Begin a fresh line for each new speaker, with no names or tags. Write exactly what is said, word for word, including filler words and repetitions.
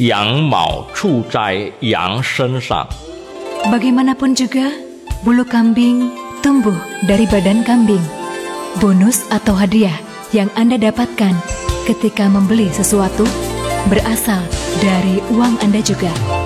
羊毛出在羊身上。
Bagaimanapun juga, bulu kambing tumbuh dari badan kambing. Bonus atau hadiah yang Anda dapatkan ketika membeli sesuatu berasal dari uang Anda juga.